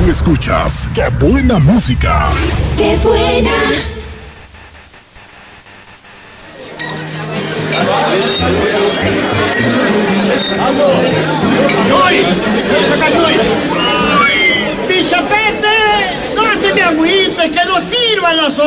escuchas ¡Qué buena música! ¡Qué buena! ¡Pichapete! ¡No se me agüite, que no sirvan las